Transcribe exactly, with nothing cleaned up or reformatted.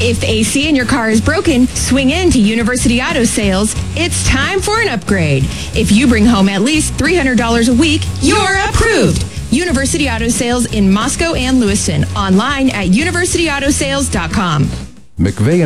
If the A C in your car is broken, swing in to University Auto Sales. It's time for an upgrade. If you bring home at least three hundred dollars a week, you're approved. University Auto Sales in Moscow and Lewiston. Online at university auto sales dot com. McVeigh